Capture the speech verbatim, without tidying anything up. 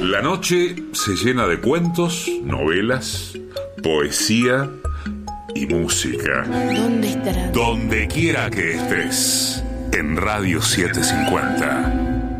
La noche se llena de cuentos, novelas, poesía y música. ¿Dónde estarás? Donde quiera que estés, en Radio setecientos cincuenta.